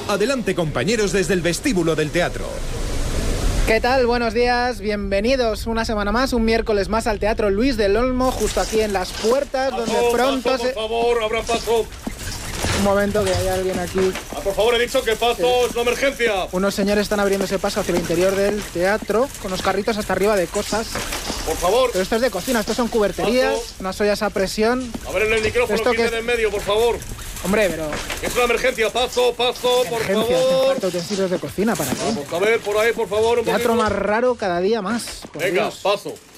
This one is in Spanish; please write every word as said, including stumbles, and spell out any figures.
Adelante, compañeros, desde el vestíbulo del teatro. ¿Qué tal? Buenos días, bienvenidos una semana más, un miércoles más al Teatro Luis del Olmo, justo aquí en las puertas, paso, donde pronto paso, se... por favor, abra paso. Un momento, que hay alguien aquí. Ah, por favor, he dicho que paso, sí. Es una emergencia. Unos señores están abriéndose paso hacia el interior del teatro, con los carritos hasta arriba de cosas. Por favor. Pero esto es de cocina, esto son cuberterías, paso. Unas ollas a presión. A ver, en el micrófono, ¿Esto quiten qué es? en medio, por favor. Hombre, pero... Es una emergencia, paso, paso, por Emergencia, favor. falta utensilios de cocina, ¿para qué? Vamos a ver, por ahí, por favor, un Teatro poquito. más raro cada día más. Por Venga, Dios. paso.